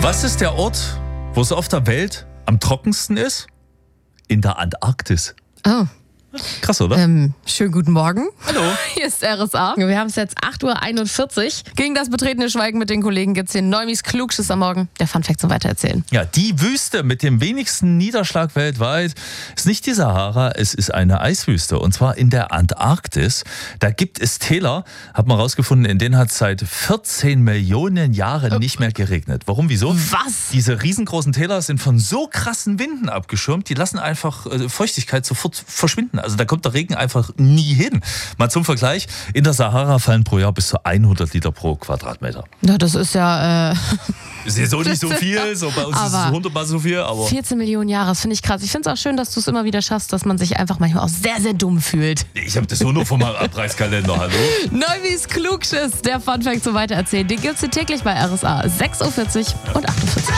Was ist der Ort, wo es auf der Welt am trockensten ist? In der Antarktis. Oh. Krass, oder? Schönen guten Morgen. Hallo. Hier ist RSA. Wir haben es jetzt 8.41 Uhr. Gegen das betretene Schweigen mit den Kollegen gibt es hier Neumis Klugschiss am Morgen. Der Funfact zum Weitererzählen. Ja, die Wüste mit dem wenigsten Niederschlag weltweit ist nicht die Sahara, es ist eine Eiswüste. Und zwar in der Antarktis. Da gibt es Täler, hat man rausgefunden, in denen hat es seit 14 Millionen Jahren nicht mehr geregnet. Warum, wieso? Was? Diese riesengroßen Täler sind von so krassen Winden abgeschirmt, die lassen einfach Feuchtigkeit sofort verschwinden. Also da kommt der Regen einfach nie hin. Mal zum Vergleich, in der Sahara fallen pro Jahr bis zu 100 Liter pro Quadratmeter. Ja, das ist ja... Ist jetzt auch nicht so viel, so bei uns ist es 100-mal so viel, aber... 14 Millionen Jahre, das finde ich krass. Ich finde es auch schön, dass du es immer wieder schaffst, dass man sich einfach manchmal auch sehr, sehr dumm fühlt. Ich habe das so nur von meinem Abreißkalender, hallo? Neumis Klugschiss, der Funfact zum Weitererzählen, den gibt es hier täglich bei RSA. 6.40 Uhr und 8.40 Uhr.